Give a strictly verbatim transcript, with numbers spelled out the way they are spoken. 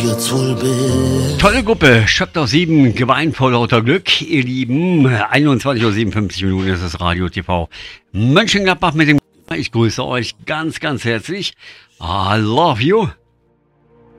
jetzt wohl bin. Tolle Gruppe, Chapter sieben, geweint vor lauter Glück, ihr Lieben. einundzwanzig Uhr siebenundfünfzig Minuten ist das Radio T V Mönchengladbach mit dem. Ich grüße euch ganz, ganz herzlich. I love you.